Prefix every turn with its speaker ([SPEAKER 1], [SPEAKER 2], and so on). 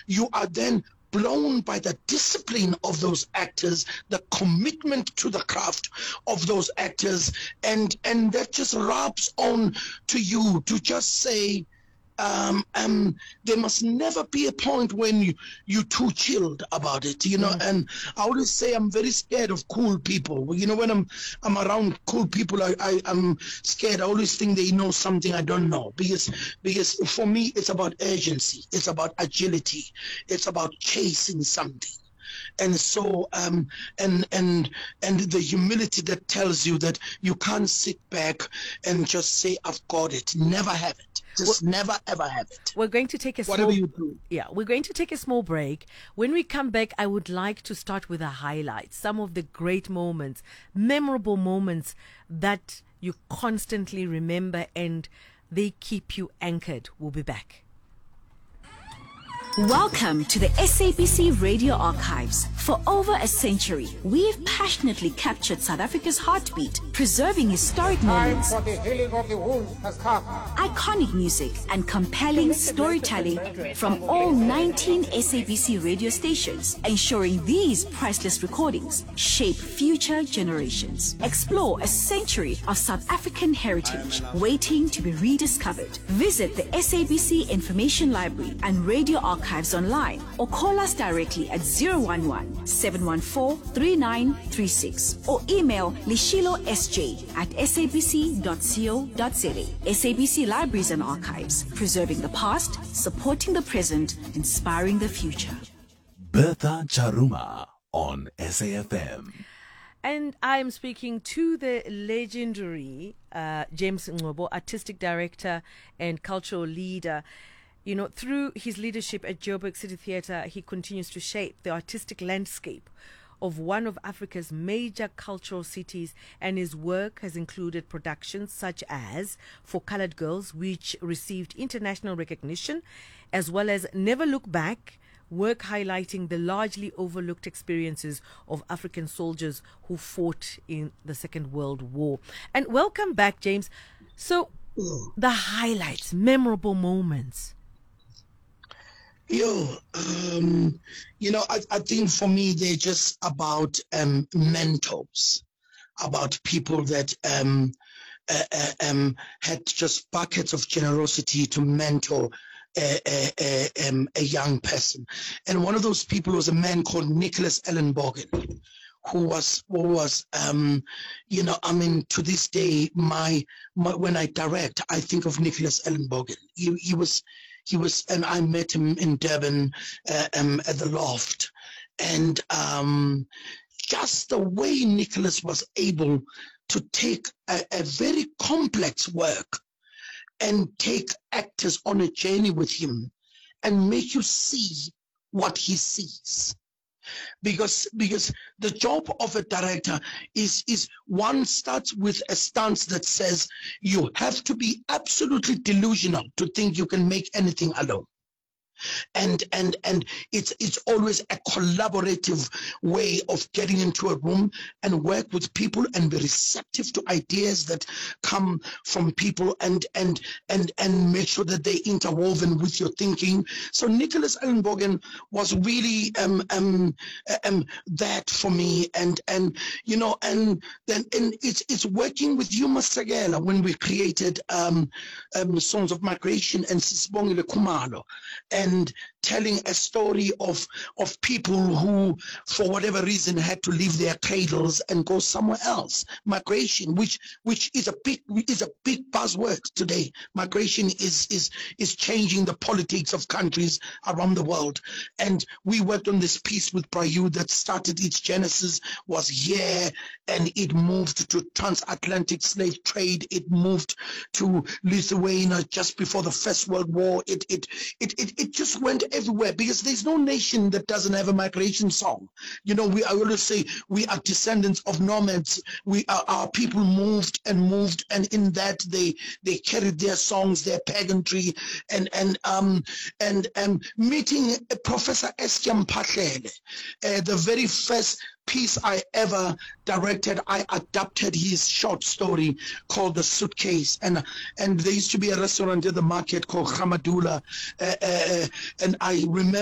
[SPEAKER 1] you are then blown by the discipline of those actors, the commitment to the craft of those actors, and that just rubs on to you to just say, there must never be a point when you too chilled about it, and I always say I'm very scared of cool people. When I'm around cool people, I'm scared. I always think they know something I don't know, because for me it's about urgency, it's about agility, it's about chasing something. And so and the humility that tells you that you can't sit back and just say I've got it. Never have it. Just never ever have it.
[SPEAKER 2] We're going to take
[SPEAKER 1] whatever you do.
[SPEAKER 2] Yeah, we're going to take a small break. When we come back, I would like to start with the highlights, some of the great moments, memorable moments that you constantly remember and they keep you anchored. We'll be back.
[SPEAKER 3] Welcome to the SABC Radio Archives. For over a century, we've passionately captured South Africa's heartbeat, preserving historic moments,
[SPEAKER 4] Time for the healing of the wound has come.
[SPEAKER 3] iconic music, and compelling storytelling from all 19 SABC radio stations, ensuring these priceless recordings shape future generations. Explore a century of South African heritage waiting to be rediscovered. Visit the SABC Information Library and Radio Archives online, or call us directly at 011-714-3936 or email lishilosj@sabc.co.za. SABC Libraries and Archives, preserving the past, supporting the present, inspiring the future.
[SPEAKER 5] Bertha Charuma on SAFM.
[SPEAKER 2] And I'm speaking to the legendary James Ngcobo, artistic director and cultural leader. Through his leadership at Joburg City Theatre, he continues to shape the artistic landscape of one of Africa's major cultural cities, and his work has included productions such as For Colored Girls, which received international recognition, as well as Never Look Back, work highlighting the largely overlooked experiences of African soldiers who fought in the Second World War. And welcome back, James. So, the highlights, memorable moments.
[SPEAKER 1] I think for me they're just about mentors, about people that had just buckets of generosity to mentor a young person. And one of those people was a man called Nicholas Ellenbogen, who was to this day, my when I direct, I think of Nicholas Ellenbogen. He was, and I met him in Durban at the Loft, and just the way Nicholas was able to take a very complex work and take actors on a journey with him and make you see what he sees. Because the job of a director is one starts with a stance that says you have to be absolutely delusional to think you can make anything alone. And it's always a collaborative way of getting into a room and work with people and be receptive to ideas that come from people and make sure that they're interwoven with your thinking. So Nicholas Ellenbogen was really that for me, and then it's working with Yuma Sagela when we created Songs of Migration and Sisibongile Khumalo, and telling a story of people who, for whatever reason, had to leave their cradles and go somewhere else. Migration, which is a big buzzword today. Migration is changing the politics of countries around the world. And we worked on this piece with Prayu that started, its genesis was here, and it moved to transatlantic slave trade. It moved to Lithuania just before the First World War. It just went everywhere, because there's no nation that doesn't have a migration song. I always say we are descendants of nomads. Our people moved, and in that they carried their songs, their pageantry, and meeting Professor Eskiam Patlele, the very first piece I ever directed, I adapted his short story called The Suitcase, and there used to be a restaurant at the market called Hamadula, and I remember